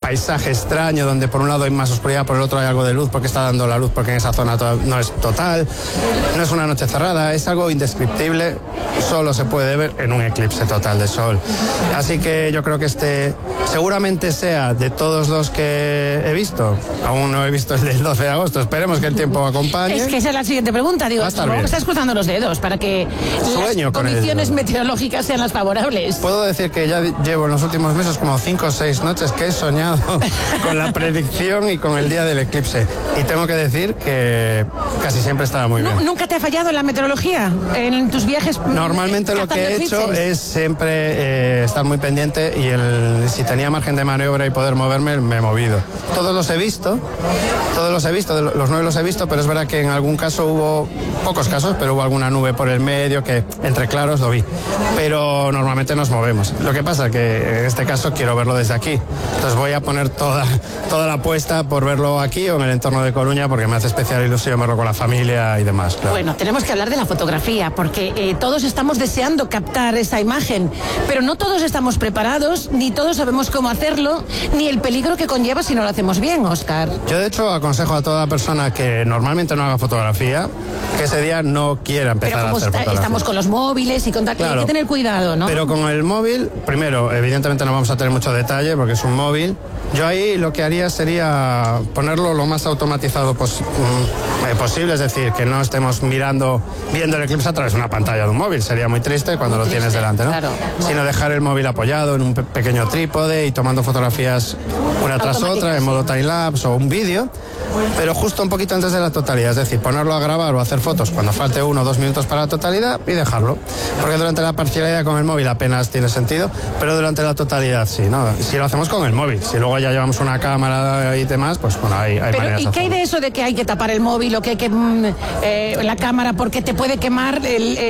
paisaje extraño donde por un lado hay más oscuridad, por el otro hay algo de luz porque está dando la luz, porque en esa zona no es total, no es una noche cerrada, es algo indescriptible, solo se puede ver en un eclipse total de sol. Así que yo creo que seguramente sea de todos los que he visto, aún no he visto el del 12 de agosto, esperemos que el tiempo acompañe. Es que esa es la siguiente pregunta, digo, estás cruzando los dedos para que las condiciones meteorológicas sean las favorables. Puedo decir que ya llevo en los últimos meses como 5 o 6 noches que he soñado con la predicción y con el día del eclipse, y tengo que decir que casi siempre estaba muy bien. ¿Nunca te ha fallado la meteorología en tus viajes? Normalmente lo que he hecho es siempre estar muy pendiente, y si tenía margen de maniobra y poder moverme, me he movido. Todos los he visto, los 9 los he visto, pero es verdad que en algún caso hubo, pocos casos, pero hubo alguna nube por el medio que entre claros lo vi. Pero normalmente nos movemos. Lo que pasa que en este caso quiero verlo desde aquí. Entonces voy a poner toda la apuesta por verlo aquí o en el entorno de Coruña, porque me hace especial ilusión verlo con la familia y demás. Claro. Bueno, tenemos que hablar de la fotografía, porque todos estamos deseando captar esa imagen, pero no todos estamos preparados, ni todos sabemos cómo hacerlo, ni el peligro que conlleva si no lo hacemos bien, Óscar. Yo de hecho aconsejo a toda persona que normalmente no haga fotografía, que ese día no quiera empezar a hacer fotografía. Estamos con los móviles y con tal, claro, hay que tener cuidado, ¿no? Pero con el móvil, primero, evidentemente no vamos a tener mucho detalle porque es un móvil. Yo ahí lo que haría sería ponerlo lo más automatizado posible, es decir, que no estemos viendo el eclipse a través de una pantalla de un móvil. Sería muy triste cuando lo tienes delante, ¿no? Claro. Sino dejar el móvil apoyado en un pequeño trípode y tomando fotografías una tras otra en modo time-lapse o un vídeo, pero justo un poquito antes de la totalidad, es decir, ponerlo a grabar o a hacer fotos cuando falte 1 o 2 minutos para la totalidad y dejarlo. Porque durante la parcialidad con el móvil apenas tiene sentido, pero durante la totalidad sí, ¿no? Si lo hacemos con el móvil, si luego ya llevamos una cámara y demás, pues bueno, hay maneras. ¿Y qué hay de eso de que hay que tapar el móvil o que hay que la cámara porque te puede quemar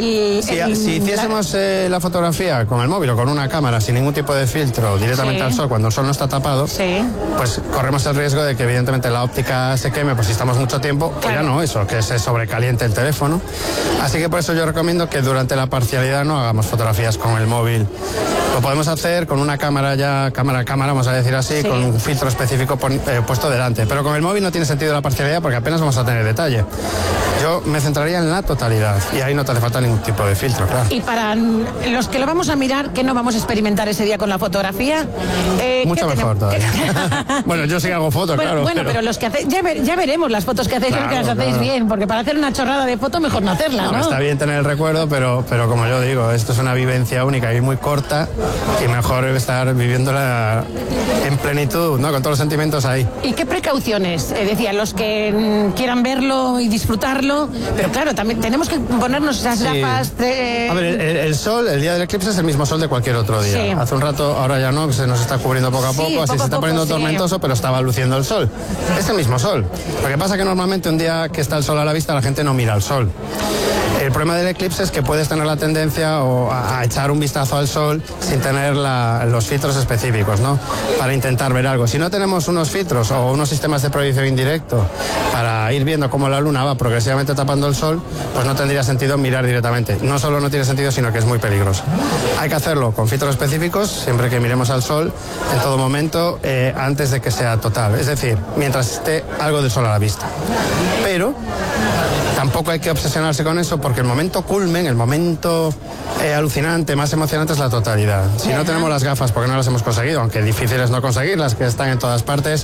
si hiciésemos la fotografía con el móvil o con una cámara sin ningún tipo de filtro directamente al sol, cuando el sol no está tapado, pues corremos el riesgo de que evidentemente la óptica se queme, pues si estamos mucho tiempo, o ya no eso, que se sobrecaliente el teléfono. Así que por eso yo recomiendo que durante la parcialidad no hagamos fotografías con el móvil. Lo podemos hacer con una cámara cámara, vamos a decir así, con un filtro específico puesto delante. Pero con el móvil no tiene sentido la parcialidad porque apenas vamos a tener detalle. Yo me centraría en la totalidad y ahí no te hace falta ningún tipo de filtro, claro. Y para los que lo vamos a mirar, que no vamos a experimentar ese día con la fotografía... mucho mejor todavía. Bueno, yo sí hago fotos, claro. Bueno, pero los que hacéis... Ya veremos las fotos que hacéis, que las hacéis bien, porque para hacer una chorrada de foto mejor no hacerla, ¿no? Está bien tener el recuerdo, pero como yo digo, esto es una vivencia única y muy corta, y mejor estar viviéndola en plenitud, ¿no? Con todos los sentimientos ahí. ¿Y qué precauciones? Decía, los que quieran verlo y disfrutarlo, pero claro, también tenemos que ponernos esas gafas de... A ver, el sol, el día del eclipse es el mismo sol de cualquier otro día. Sí. Hace un rato, ahora ya no, que se nos está cubriendo poco a poco, así se está poniendo tormentoso, pero estaba luciendo el sol. Es el mismo sol. Lo que pasa es que normalmente un día que está el sol a la vista, la gente no mira al sol. El problema del eclipse es que puedes tener la tendencia a echar un vistazo al sol sin tener los filtros específicos, ¿no? Para intentar ver algo. Si no tenemos unos filtros o unos sistemas de proyección indirecto para ir viendo cómo la luna va progresivamente tapando el sol, pues no tendría sentido mirar directamente. No solo no tiene sentido, sino que es muy peligroso. Hay que hacerlo con filtros específicos siempre que miremos al sol, en todo momento, antes de que sea total. Es decir, mientras esté algo del sol a la vista. Pero tampoco hay que obsesionarse con eso porque el momento culmen, el momento alucinante, más emocionante es la totalidad. Si no tenemos las gafas porque no las hemos conseguido, aunque difícil es no conseguirlas, que están en todas partes,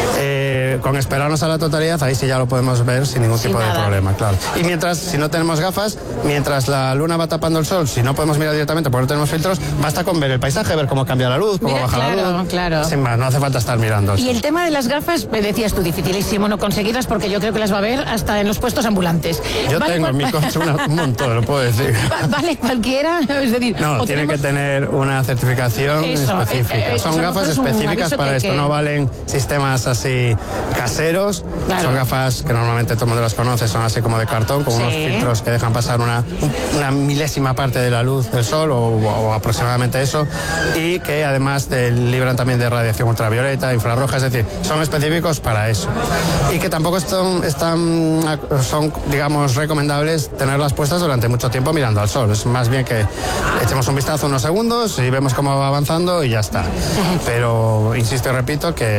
con esperarnos a la totalidad, ahí sí ya lo podemos ver sin ningún tipo de problema, claro. Y mientras, si no tenemos gafas, mientras la luna va tapando el sol, si no podemos mirar directamente porque no tenemos filtros, basta con ver el paisaje, ver cómo cambia la luz, cómo baja la luz. Claro. Sin más, no hace falta estar mirando. Y el tema de las gafas, me decías tú, dificilísimo no conseguirlas porque yo creo que las va a ver hasta en los puestos ambulantes. Yo tengo en mi coche un montón, lo puedo decir. ¿Vale cualquiera? Es decir, no, tiene que tener una certificación específica. Son gafas específicas para esto, no valen sistemas así caseros. Claro. Son gafas que normalmente todo el mundo las conoce, son así como de cartón, con unos filtros que dejan pasar una milésima parte de la luz del sol o aproximadamente eso, y que además libran también de radiación ultravioleta, infrarroja, es decir, son específicos para eso. Y que tampoco son, digamos, recomendables tenerlas puestas durante mucho tiempo mirando al sol. Es más bien que echemos un vistazo unos segundos y vemos cómo va avanzando y ya está. Pero insisto y repito que